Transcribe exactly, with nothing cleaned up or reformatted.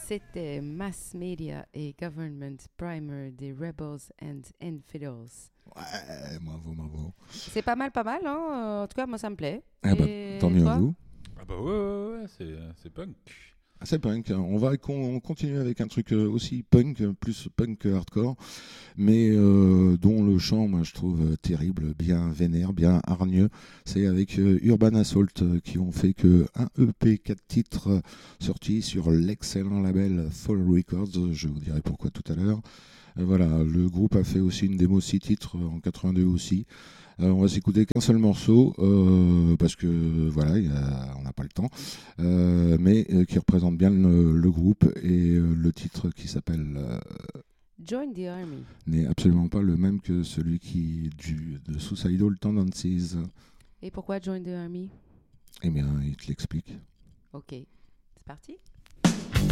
C'était Mass Media et Government Primer des Rebels and Infidels. Ouais, bravo, bravo. C'est pas mal, pas mal. Hein. En tout cas, moi, ça me plaît. Ah bah, Et tant mieux toi? à vous. Ah bah ouais, ouais, ouais, c'est, c'est punk. Ah, c'est punk. On va con- continuer avec un truc euh, aussi punk, euh, plus punk que hardcore, mais euh, dont le chant, moi, je trouve euh, terrible, bien vénère, bien hargneux. C'est avec euh, Urban Assault euh, qui ont fait que un E P, quatre titres euh, sortis sur l'excellent label Fall Records. Je vous dirai pourquoi tout à l'heure. Euh, voilà, le groupe a fait aussi une démo six titres euh, en quatre-vingt-deux aussi. Euh, on va s'écouter qu'un seul morceau euh, parce que voilà, y a, on n'a pas le temps, euh, mais euh, qui représente bien le, le groupe et euh, le titre qui s'appelle euh, Join the Army. n'est absolument pas le même que celui qui du de Suicidal Tendencies. Et pourquoi Join the Army? Eh bien, il te l'explique. Ok, c'est parti.